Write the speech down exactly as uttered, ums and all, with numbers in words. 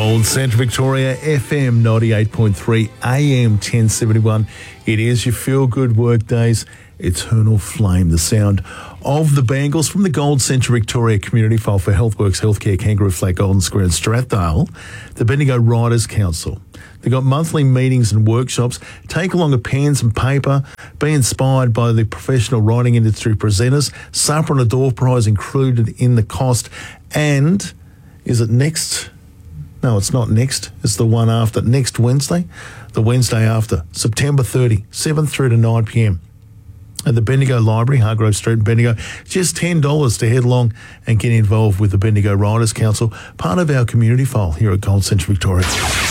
Gold Centre Victoria, F M ninety-eight point three, A M ten seventy-one. It is your feel-good workday's eternal flame, the sound of the Bangles from the Gold Centre Victoria Community File for Healthworks Healthcare, Kangaroo Flat, Golden Square and Strathdale, the Bendigo Writers Council. They've got monthly meetings and workshops. Take along a pens and paper. Be inspired by the professional writing industry presenters. Supper and a door prize included in the cost. And is it next? No, it's not next. It's the one after. Next Wednesday? The Wednesday after. September thirtieth, seven through to nine p.m. at the Bendigo Library, Hargrove Street in Bendigo. Just ten dollars to head along and get involved with the Bendigo Writers Council, part of our community file here at Gold Centre Victoria.